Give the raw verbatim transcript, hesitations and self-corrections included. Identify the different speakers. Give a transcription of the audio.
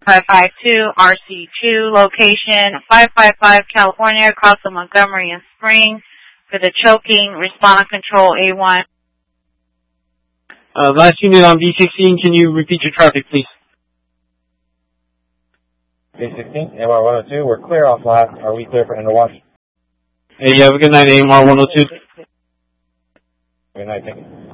Speaker 1: five five two R C two, location five five five California, across the Montgomery and Spring, for the choking, respond control A one.
Speaker 2: Uh, last unit on V sixteen, can you repeat your traffic, please?
Speaker 3: V sixteen, M R one oh two, we're clear off last. Are we clear for Interwash?
Speaker 2: Hey, you have a good night, A M R one oh two.
Speaker 3: Good night, thank you.